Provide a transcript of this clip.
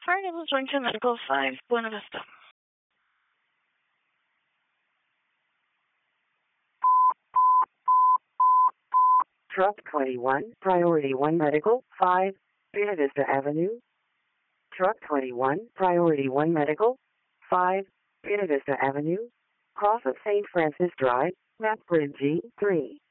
Ambulance Wellington Medical 5, Buena Vista. Truck 21, Priority 1 Medical, 5, Buena Vista Avenue. Truck 21, Priority 1 Medical, 5, Buena Vista Avenue. Cross of St. Francis Drive, map grid G3.